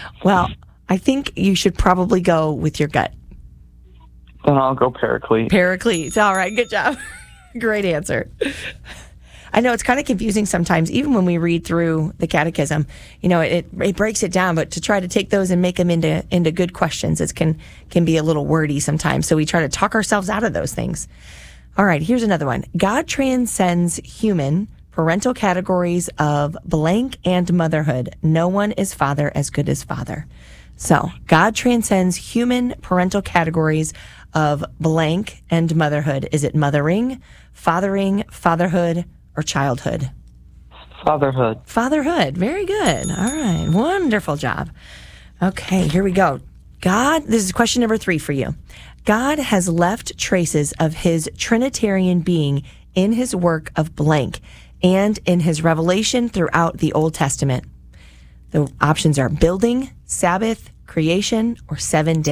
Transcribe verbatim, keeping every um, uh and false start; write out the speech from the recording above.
Well, I think you should probably go with your gut. Then I'll go Paraclete. Paraclete. All right, good job. Great answer. I know it's kind of confusing sometimes, even when we read through the catechism. You know, it it breaks it down, but to try to take those and make them into into good questions, it can can be a little wordy sometimes. So we try to talk ourselves out of those things. All right, here's another one. God transcends human parental categories of blank and motherhood. No one is father as good as father. So God transcends human parental categories of blank and motherhood. Is it mothering, fathering, fatherhood, or childhood? Fatherhood. Fatherhood. Very good. All right. Wonderful job. Okay, here we go. God, this is question number three for you. God has left traces of his Trinitarian being in his work of blank and in his revelation throughout the Old Testament. The options are building, Sabbath, creation, or seven days.